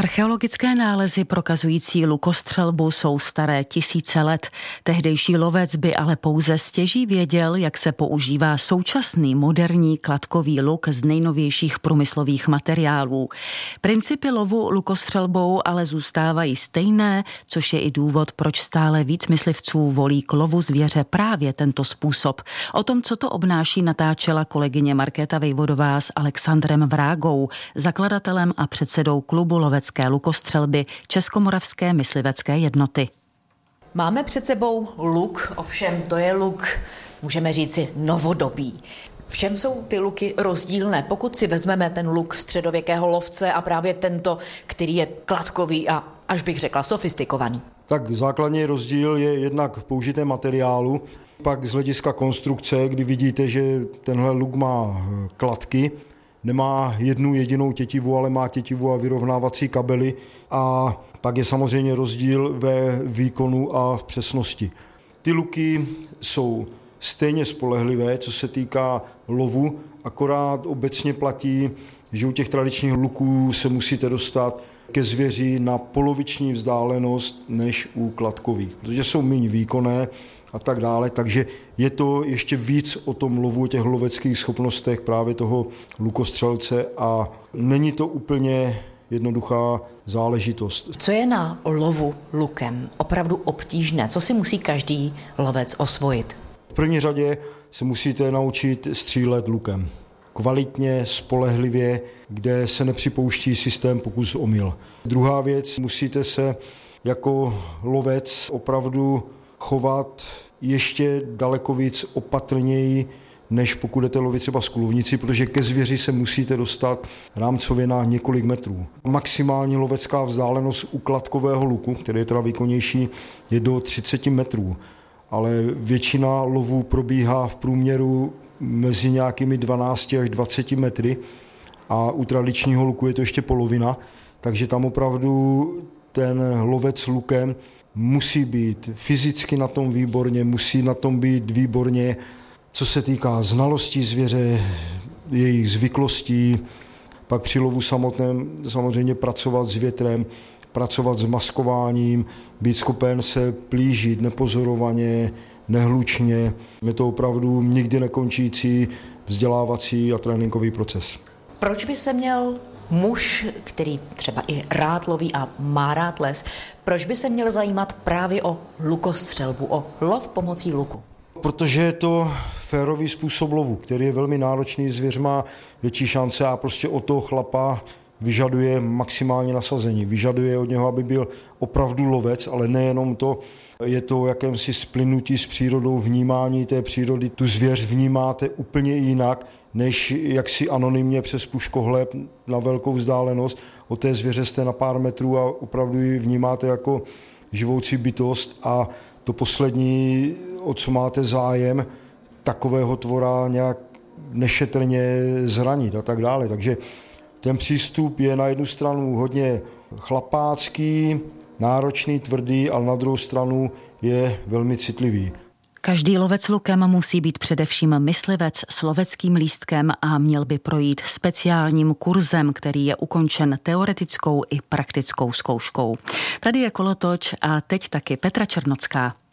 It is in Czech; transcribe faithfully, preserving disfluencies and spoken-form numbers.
Archeologické nálezy prokazující lukostřelbu jsou staré tisíce let. Tehdejší lovec by ale pouze stěží věděl, jak se používá současný moderní kladkový luk z nejnovějších průmyslových materiálů. Principy lovu lukostřelbou ale zůstávají stejné, což je i důvod, proč stále víc myslivců volí k lovu zvěře právě tento způsob. O tom, co to obnáší, natáčela kolegyně Markéta Vejvodová s Alexandrem Vrágou, zakladatelem a předsedou klubu lovecké lukostřelby Českomoravské myslivecké jednoty. Máme před sebou luk, ovšem to je luk, můžeme říci, novodobý. V čem jsou ty luky rozdílné? Pokud si vezmeme ten luk středověkého lovce a právě tento, který je kladkový a až bych řekla sofistikovaný. Tak základní rozdíl je jednak v použitém materiálu, pak z hlediska konstrukce, kdy vidíte, že tenhle luk má kladky, nemá jednu jedinou tětivu, ale má tětivu a vyrovnávací kabely a pak je samozřejmě rozdíl ve výkonu a v přesnosti. Ty luky jsou stejně spolehlivé, co se týká lovu, akorát obecně platí, že u těch tradičních luků se musíte dostat ke zvěři na poloviční vzdálenost než u kladkových, protože jsou méně výkonné a tak dále, takže je to ještě víc o tom lovu, o těch loveckých schopnostech právě toho lukostřelce a není to úplně jednoduchá záležitost. Co je na lovu lukem opravdu obtížné? Co si musí každý lovec osvojit? V první řadě se musíte naučit střílet lukem. Kvalitně, spolehlivě, kde se nepřipouští systém pokus omyl. Druhá věc, musíte se jako lovec opravdu chovat ještě daleko víc opatrněji, než pokud jdete lovit třeba z kulovnici, protože ke zvěři se musíte dostat rámcově na několik metrů. Maximální lovecká vzdálenost u kladkového luku, který je teda výkonnější, je do třicet metrů, ale většina lovů probíhá v průměru mezi nějakými dvanáct až dvacet metry a u tradičního luku je to ještě polovina, takže tam opravdu ten lovec lukem musí být fyzicky na tom výborně, musí na tom být výborně, co se týká znalostí zvěře, jejich zvyklostí, pak při lovu samotném samozřejmě pracovat s větrem, pracovat s maskováním, být schopen se plížit nepozorovaně, nehlučně. Je to opravdu nikdy nekončící vzdělávací a tréninkový proces. Proč by se měl muž, který třeba i rád loví a má rád les, proč by se měl zajímat právě o lukostřelbu, o lov pomocí luku? Protože je to férový způsob lovu, který je velmi náročný, zvěř má větší šance a prostě od toho chlapa vyžaduje maximální nasazení. Vyžaduje od něho, aby byl opravdu lovec, ale nejenom to, je to o jakémsi splynutí s přírodou, vnímání té přírody. Tu zvěř vnímáte úplně jinak, než jak si anonymně přes puškohleb na velkou vzdálenost. Od té zvěře jste na pár metrů a opravdu ji vnímáte jako živoucí bytost a to poslední, o co máte zájem, takového tvora nějak nešetrně zranit a tak dále. Takže ten přístup je na jednu stranu hodně chlapácký, náročný, tvrdý, ale na druhou stranu je velmi citlivý. Každý lovec lukem musí být především myslivec s loveckým lístkem a měl by projít speciálním kurzem, který je ukončen teoretickou i praktickou zkouškou. Tady je kolotoč a teď taky Petra Černocká.